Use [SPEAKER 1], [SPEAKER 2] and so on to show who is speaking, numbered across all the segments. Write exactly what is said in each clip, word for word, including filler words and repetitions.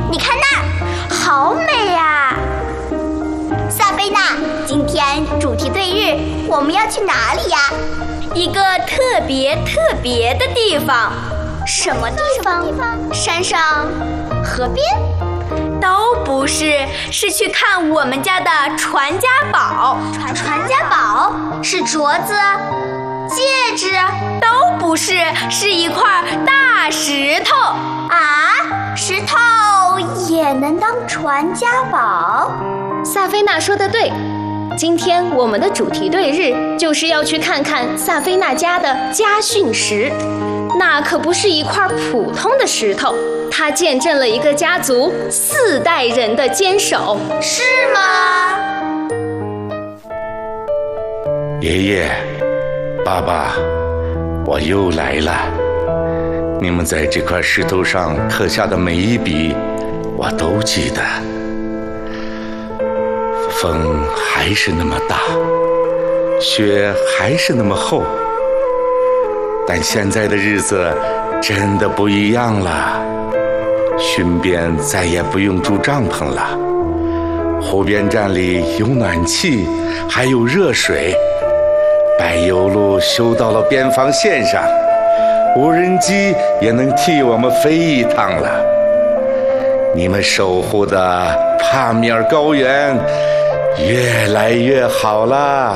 [SPEAKER 1] 你看那儿，好美呀！萨菲娜，今天主题对日，我们要去哪里呀？
[SPEAKER 2] 一个特别特别的地方。
[SPEAKER 1] 什么地方？山上？河边？
[SPEAKER 2] 都不是，是去看我们家的传家宝。
[SPEAKER 1] 传传家宝是镯子、戒指？
[SPEAKER 2] 都不是，是一块大石头。
[SPEAKER 1] 啊，石头也能当传家宝？
[SPEAKER 3] 萨菲娜说得对，今天我们的主题对日就是要去看看萨菲娜家的家训石。那可不是一块普通的石头，它见证了一个家族四代人的坚守。
[SPEAKER 1] 是吗？
[SPEAKER 4] 爷爷，爸爸，我又来了。你们在这块石头上刻下的每一笔，我都记得。风还是那么大，雪还是那么厚，但现在的日子真的不一样了。巡边再也不用住帐篷了，湖边站里有暖气，还有热水。柏油路修到了边防线上，无人机也能替我们飞一趟了。你们守护的帕米尔高原越来越好啦！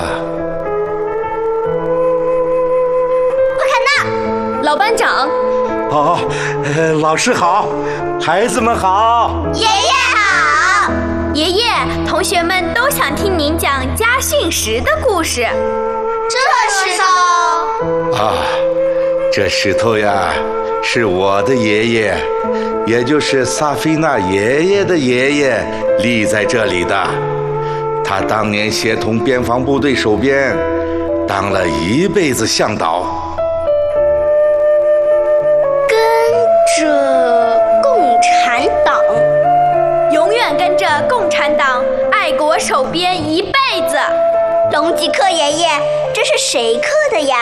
[SPEAKER 1] 快看那，
[SPEAKER 3] 老班长。
[SPEAKER 5] 哦，呃，老师好，孩子们好，
[SPEAKER 1] 爷爷好。
[SPEAKER 2] 爷爷，同学们都想听您讲家训石的故事。
[SPEAKER 1] 这石头
[SPEAKER 4] 啊，这石头呀，是我的爷爷，也就是萨菲娜爷爷的爷爷立在这里的。他当年协同边防部队守边，当了一辈子向导。
[SPEAKER 1] 跟着共产党，
[SPEAKER 2] 永远跟着共产党，爱国守边一辈子。
[SPEAKER 1] 龙吉克爷爷，这是谁刻的呀？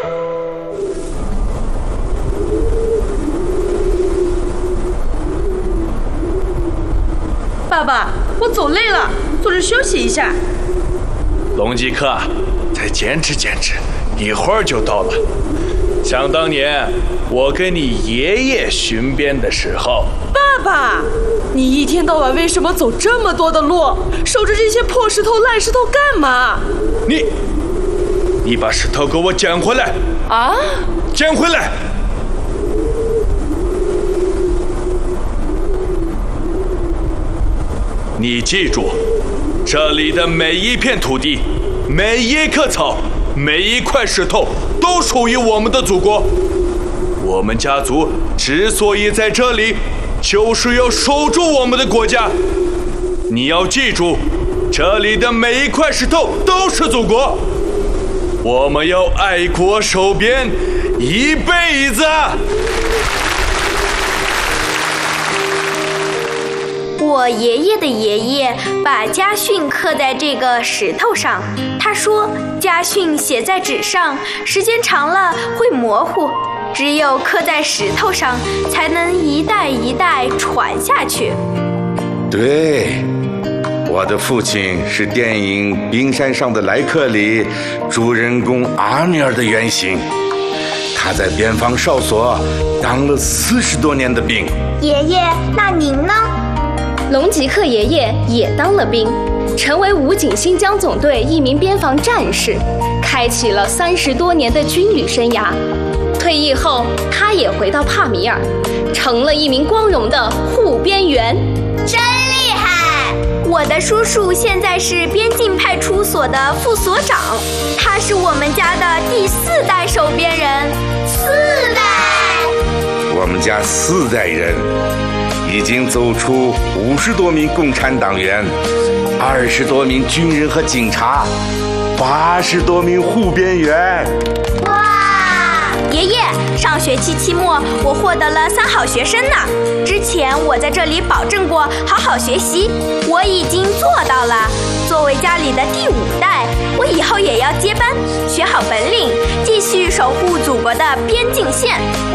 [SPEAKER 6] 爸爸，我走累了，坐着休息一下。
[SPEAKER 7] 龙吉克，再坚持坚持，一会儿就到了。想当年，我跟你爷爷巡边的时候，
[SPEAKER 6] 爸爸，你一天到晚为什么走这么多的路，守着这些破石头、烂石头干嘛？
[SPEAKER 7] 你，你把石头给我捡回来！
[SPEAKER 6] 啊，
[SPEAKER 7] 捡回来！你记住，这里的每一片土地，每一棵草，每一块石头都属于我们的祖国。我们家族之所以在这里，就是要守住我们的国家。你要记住，这里的每一块石头都是祖国。我们要爱国守边一辈子。
[SPEAKER 2] 我爷爷的爷爷把家训刻在这个石头上，他说家训写在纸上，时间长了会模糊，只有刻在石头上，才能一代一代传下去。
[SPEAKER 4] 对，我的父亲是电影《冰山上的来客》里主人公阿米尔的原型，他在边防哨所当了四十多年的兵。
[SPEAKER 1] 爷爷，那您呢？
[SPEAKER 3] 龙吉克爷爷也当了兵，成为武警新疆总队一名边防战士，开启了三十多年的军旅生涯。退役后，他也回到帕米尔，成了一名光荣的护边员。
[SPEAKER 1] 真厉害！
[SPEAKER 2] 我的叔叔现在是边境派出所的副所长，他是我们家的第四代守边人。
[SPEAKER 1] 四代？
[SPEAKER 4] 我们家四代人已经走出五十多名共产党员，二十多名军人和警察，八十多名护边员。
[SPEAKER 1] 哇！
[SPEAKER 2] 爷爷，上学期期末我获得了三好学生呢。之前我在这里保证过好好学习，我已经做到了。作为家里的第五代，我以后也要接班，学好本领，继续守护祖国的边境线。